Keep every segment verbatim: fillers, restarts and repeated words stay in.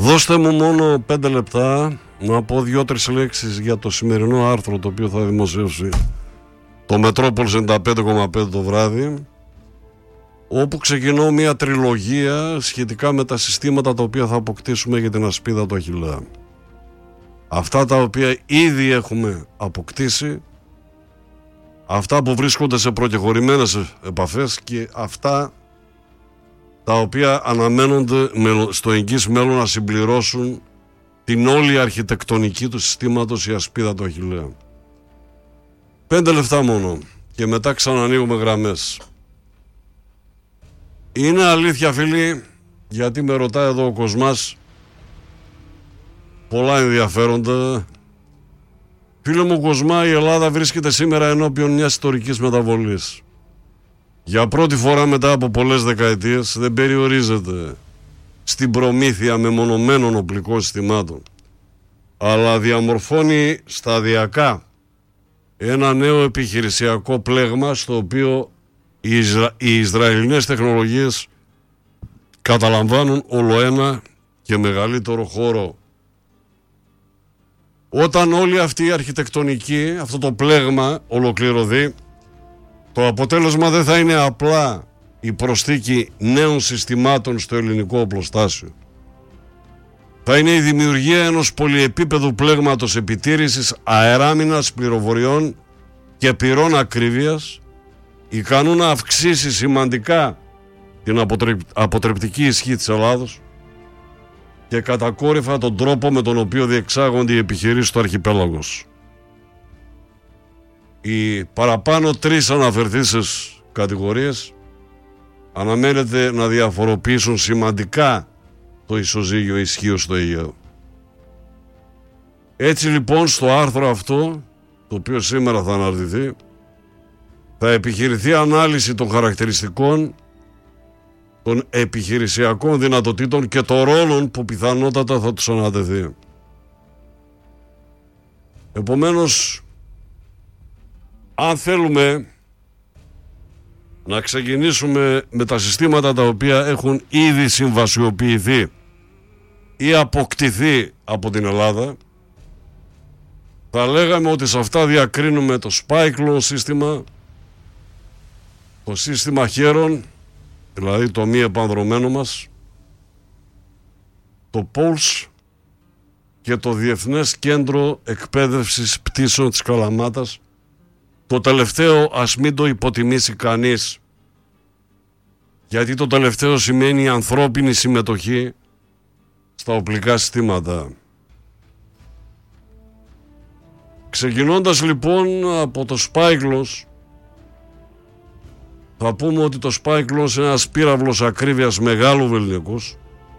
Δώστε μου μόνο πέντε λεπτά να πω δύο-τρεις λέξεις για το σημερινό άρθρο το οποίο θα δημοσιεύσει το Μετρόπολης ενενήντα πέντε κόμμα πέντε το βράδυ, όπου ξεκινώ μια τριλογία σχετικά με τα συστήματα τα οποία θα αποκτήσουμε για την ασπίδα του Αχιλλέα. Αυτά τα οποία ήδη έχουμε αποκτήσει, αυτά που βρίσκονται σε προκεχωρημένες επαφές και αυτά τα οποία αναμένονται στο εγγύς μέλλον να συμπληρώσουν την όλη αρχιτεκτονική του συστήματος η ασπίδα του Αχιλλέα. Πέντε λεπτά μόνο και μετά ξανανοίγουμε γραμμές. Είναι αλήθεια, φίλοι, γιατί με ρωτάει εδώ ο Κοσμάς πολλά ενδιαφέροντα. Φίλε μου Κοσμά, η Ελλάδα βρίσκεται σήμερα ενώπιον μιας ιστορικής μεταβολής. Για πρώτη φορά μετά από πολλές δεκαετίες δεν περιορίζεται στην προμήθεια μεμονωμένων οπλικών συστημάτων, αλλά διαμορφώνει σταδιακά ένα νέο επιχειρησιακό πλέγμα στο οποίο οι, Ισρα... οι Ισραηλινές τεχνολογίες καταλαμβάνουν ολοένα και μεγαλύτερο χώρο. Όταν όλη αυτή η αρχιτεκτονική, αυτό το πλέγμα ολοκληρωθεί, το αποτέλεσμα δεν θα είναι απλά η προσθήκη νέων συστημάτων στο ελληνικό οπλοστάσιο. Θα είναι η δημιουργία ενός πολυεπίπεδου πλέγματος επιτήρησης αεράμινας, πληροφοριών και πυρών ακρίβειας, ικανού να αυξήσει σημαντικά την αποτρεπ... αποτρεπτική ισχύ της Ελλάδος και κατακόρυφα τον τρόπο με τον οποίο διεξάγονται οι επιχειρήσεις του αρχιπέλαγος. Οι παραπάνω τρεις αναφερθήσεις κατηγορίες αναμένεται να διαφοροποιήσουν σημαντικά το ισοζύγιο ισχύως στο Αιγαίο. Έτσι λοιπόν στο άρθρο αυτό, το οποίο σήμερα θα αναρτηθεί, θα επιχειρηθεί ανάλυση των χαρακτηριστικών των επιχειρησιακών δυνατοτήτων και των ρόλων που πιθανότατα θα τους ανατεθεί. Επομένως, αν θέλουμε να ξεκινήσουμε με τα συστήματα τα οποία έχουν ήδη συμβασιοποιηθεί ή αποκτηθεί από την Ελλάδα, θα λέγαμε ότι σε αυτά διακρίνουμε το Spike-Law σύστημα, το σύστημα χέρων, δηλαδή το μη επανδρωμένο μας, το Pulse και το Διεθνές Κέντρο Εκπαίδευσης Πτήσεων της Καλαμάτας. Το τελευταίο ας μην το υποτιμήσει κανείς, γιατί το τελευταίο σημαίνει ανθρώπινη συμμετοχή στα οπλικά συστήματα. Ξεκινώντας λοιπόν από το Spike-Law, θα πούμε ότι το Spike-Law είναι ένας πύραυλος ακρίβειας μεγάλου βεληνικούς,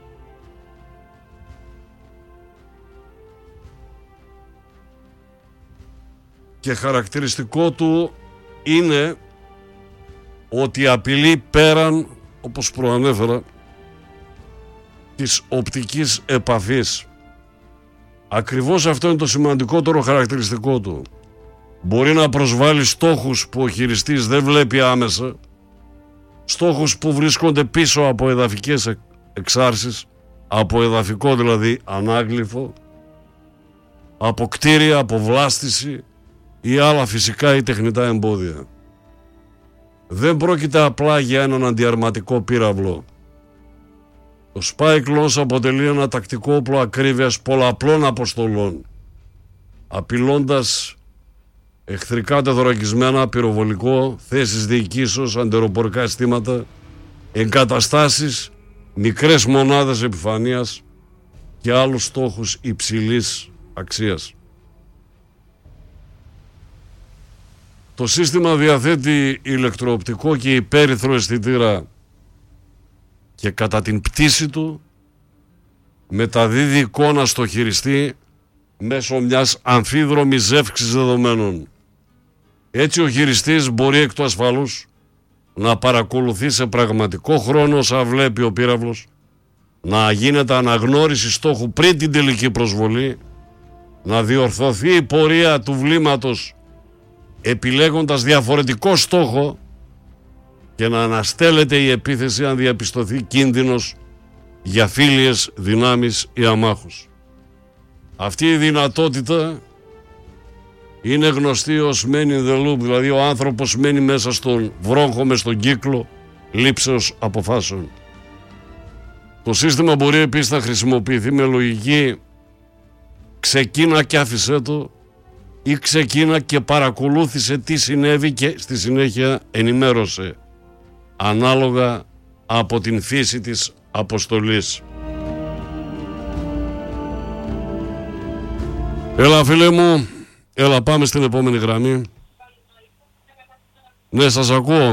και χαρακτηριστικό του είναι ότι απειλεί πέραν, όπως προανέφερα, της οπτικής επαφής. Ακριβώς αυτό είναι το σημαντικότερο χαρακτηριστικό του. Μπορεί να προσβάλλει στόχους που ο χειριστής δεν βλέπει άμεσα, στόχους που βρίσκονται πίσω από εδαφικές εξάρσεις, από εδαφικό δηλαδή ανάγλυφο, από κτίρια, από βλάστηση ή άλλα φυσικά ή τεχνητά εμπόδια. Δεν πρόκειται απλά για έναν αντιαρματικό πύραυλο. Το Spike-Law αποτελεί ένα τακτικό όπλο ακρίβειας πολλαπλών αποστολών, απειλώντας εχθρικά τεθωρακισμένα, πυροβολικό, θέσεις διοικήσεως, αντεροπορικά συστήματα, εγκαταστάσεις, μικρές μονάδες επιφανείας και άλλους στόχους υψηλής αξίας. Το σύστημα διαθέτει ηλεκτροοπτικό και υπέρυθρο αισθητήρα και κατά την πτήση του μεταδίδει εικόνα στο χειριστή μέσω μιας αμφίδρομης ζεύξης δεδομένων. Έτσι ο χειριστής μπορεί εκ του ασφαλούς να παρακολουθεί σε πραγματικό χρόνο όσα βλέπει ο πύραυλος, να γίνεται αναγνώριση στόχου πριν την τελική προσβολή, να διορθωθεί η πορεία του βλήματος επιλέγοντας διαφορετικό στόχο και να αναστέλλεται η επίθεση αν διαπιστωθεί κίνδυνος για φίλιες δυνάμεις ή αμάχους. Αυτή η δυνατότητα είναι γνωστή ως men in the loop, δηλαδή ο άνθρωπος μένει μέσα στον βρόχο, μες στον κύκλο λήψεως αποφάσεων. Το σύστημα μπορεί επίσης να χρησιμοποιηθεί με λογική ξεκίνα και άφησέ το ή ξεκίνα και παρακολούθησε τι συνέβη και στη συνέχεια ενημέρωσε, ανάλογα από την φύση της αποστολής. Έλα φίλε μου, έλα πάμε στην επόμενη γραμμή. Ναι, σας ακούω.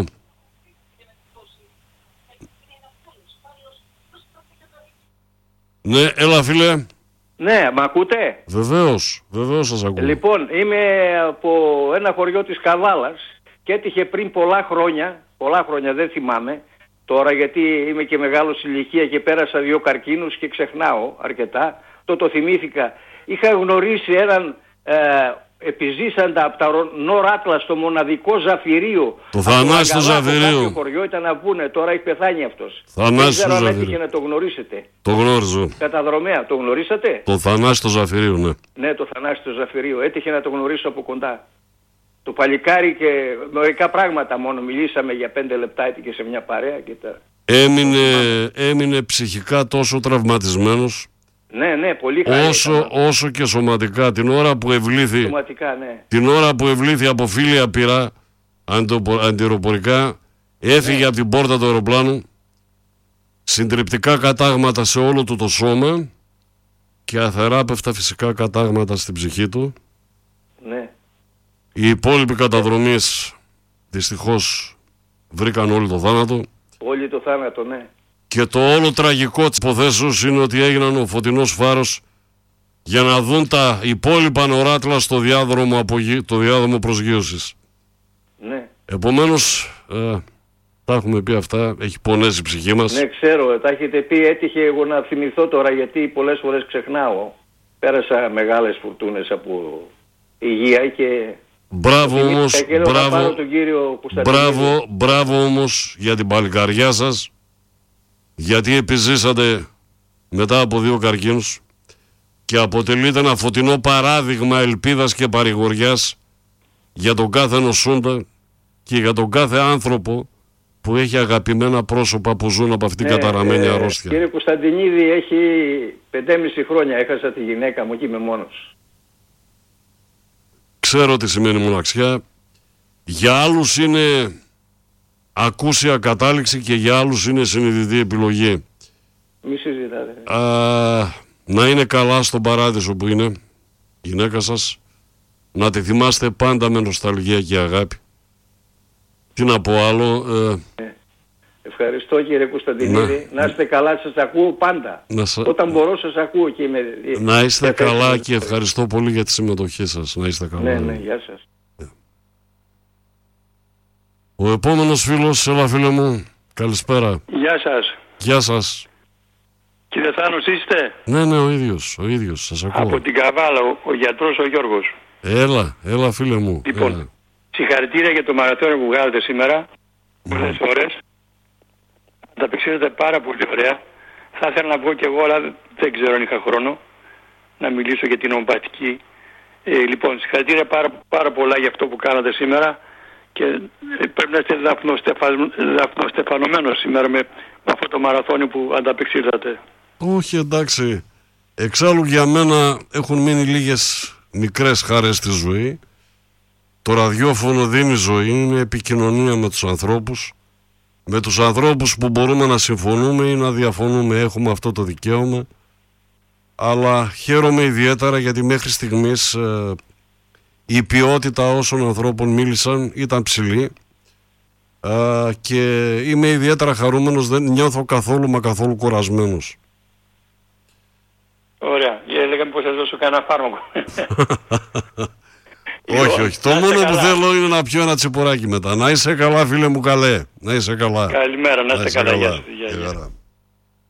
Ναι, έλα φίλε. Ναι, μ' ακούτε? Βεβαίως, βεβαίως σας ακούω. Λοιπόν, είμαι από ένα χωριό της Καβάλας και έτυχε πριν πολλά χρόνια, πολλά χρόνια δεν θυμάμαι τώρα γιατί είμαι και μεγάλος ηλικία και πέρασα δύο καρκίνους και ξεχνάω αρκετά, το το θυμήθηκα. Είχα γνωρίσει έναν ε, επιζήσαντα από τα Νορ Άτλας, το μοναδικό Ζαφυρίο. Το Θανάση το Ζαφυρίο. Το χωριό ήταν να πούνε, τώρα έχει πεθάνει αυτός. Θανάση το Ζαφυρίο. Έτυχε να το γνωρίσετε. Το γνώριζω. Καταδρομέα, το γνωρίσατε? Το Θανάση το Ζαφυρίο, ναι. Ναι, το Θανάση το Ζαφυρίο. Έτυχε να το γνωρίσω από κοντά. Το παλικάρι και μερικά πράγματα μόνο. Μιλήσαμε για πέντε λεπτά, έτυχε σε μια παρέα και τα... Έμεινε, έμεινε ψυχικά τόσο τραυματισμένος. Ναι, ναι, πολύ χαρά. Όσο, όσο και σωματικά. Την ώρα που ευλήθη, σωματικά, ναι. την ώρα που ευλήθη από φίλια πυρά αντιεροπορικά, έφυγε ναι. από την πόρτα του αεροπλάνου, συντριπτικά κατάγματα σε όλο του το σώμα και αθεράπευτα φυσικά κατάγματα στην ψυχή του. Ναι. Οι υπόλοιποι καταδρομείς δυστυχώς βρήκαν όλοι το θάνατο. Όλοι το θάνατο, ναι. Και το όλο τραγικό της υποθέσεως είναι ότι έγιναν ο φωτεινός φάρος για να δουν τα υπόλοιπα νοράτλα στο διάδρομο, απογει... το διάδρομο προσγείωσης. Ναι. Επομένως, ε, τα έχουμε πει αυτά, έχει πονέσει η ψυχή μας. Ναι, ξέρω, τα έχετε πει, έτυχε εγώ να θυμηθώ τώρα γιατί πολλές φορές ξεχνάω. Πέρασα μεγάλες φουρτούνες από υγεία και... Μπράβο όμως, μπράβο, μπράβο, μπράβο όμως για την παλικαριά σας, γιατί επιζήσατε μετά από δύο καρκίνους και αποτελείται ένα φωτεινό παράδειγμα ελπίδας και παρηγοριάς για τον κάθε νοσούντα και για τον κάθε άνθρωπο που έχει αγαπημένα πρόσωπα που ζουν από αυτήν την ναι, καταραμένη ε, αρρώστια. Κύριε Κωνσταντινίδη, έχει πεντέμισι χρόνια έχασα τη γυναίκα μου και είμαι μόνος. Ξέρω τι σημαίνει μοναξιά. Για άλλους είναι ακούσια κατάληξη και για άλλους είναι συνειδητή επιλογή. Μη συζητάτε. Α, να είναι καλά στον παράδεισο που είναι η γυναίκα σας. Να τη θυμάστε πάντα με νοσταλγία και αγάπη. Τι να πω άλλο. Ε... Ε, ευχαριστώ κύριε Κωνσταντινίδη. Να, να είστε καλά, σας ακούω πάντα. Σα... Όταν μπορώ σας ακούω και είμαι... Να είστε καλά και ευχαριστώ πολύ για τη συμμετοχή σας. Να είστε καλά. Ναι, ναι, γεια σας. Ο επόμενος φίλος, έλα φίλε μου, καλησπέρα. Γεια σας. Γεια σας. Κύριε Θάνος είστε? Ναι, ναι, ο ίδιος, ο ίδιος, σας ακούω. Από την Καβάλα, ο, ο γιατρός ο Γιώργος. Έλα, έλα φίλε μου. Λοιπόν, έλα. Συγχαρητήρια για το μαραθώνιο που βγάλετε σήμερα, πολλές mm. ώρες. Ανταπεξήρετε πάρα πολύ ωραία. Θα ήθελα να πω κι εγώ, αλλά δεν ξέρω αν είχα χρόνο, να μιλήσω για την ομοπατική. Ε, λοιπόν, συγχαρητήρια πάρα, πάρα πολλά για αυτό που κάνατε σήμερα. Και πρέπει να είστε δαφνοστεφανωμένος σήμερα με, με αυτό το μαραθώνιο που ανταπεξήρθατε. Όχι, εντάξει. Εξάλλου για μένα έχουν μείνει λίγες μικρές χάρες στη ζωή. Το ραδιόφωνο δίνει ζωή, είναι επικοινωνία με τους ανθρώπους. Με τους ανθρώπους που μπορούμε να συμφωνούμε ή να διαφωνούμε, έχουμε αυτό το δικαίωμα. Αλλά χαίρομαι ιδιαίτερα γιατί μέχρι στιγμής... Ε, η ποιότητα όσων ανθρώπων μίλησαν ήταν ψηλή α, και είμαι ιδιαίτερα χαρούμενος, δεν νιώθω καθόλου μα καθόλου κουρασμένος. Ωραία, έλεγα πως θα δώσω κανένα φάρμακο. όχι, όχι, το μόνο που θέλω είναι να πιω ένα τσιπουράκι μετά. Να είσαι καλά φίλε μου, καλέ, να είσαι καλά. Καλημέρα, να είστε καλά. Γεια, γεια.